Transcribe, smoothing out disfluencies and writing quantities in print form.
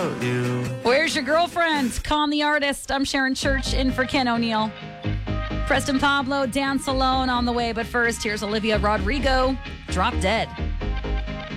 without you. Where's Your Girlfriend? Con the Artist. I'm Sharon Church in for Ken O'Neill. Preston Pablo, Dance Alone on the way. But first, here's Olivia Rodrigo, Drop Dead.